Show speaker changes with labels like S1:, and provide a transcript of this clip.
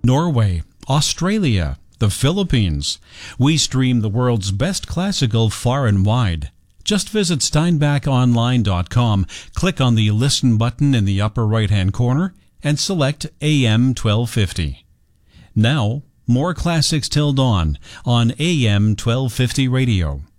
S1: Norway, Australia, the Philippines. We stream the world's best classical far and wide. Just visit steinbachonline.com, click on the Listen button in the upper right-hand corner, and select AM 1250. Now, more classics till dawn on AM 1250 radio.